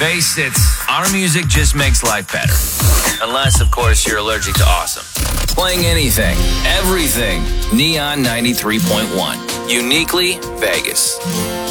Face it, our music just makes life better. Unless, of course, you're allergic to awesome. Playing anything, everything. Neon 93.1. Uniquely Vegas.